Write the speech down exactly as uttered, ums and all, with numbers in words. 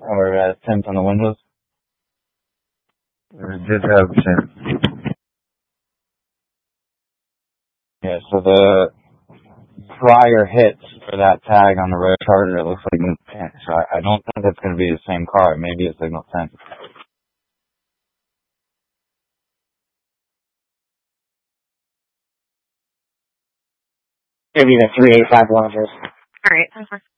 or uh, tint on the windows. It did have tint. Yeah, so the prior hits for that tag on the Red Charger, it looks like new tint. So I, I don't think it's going to be the same car. Maybe it's signal tint. Maybe the three eight five launches. All right.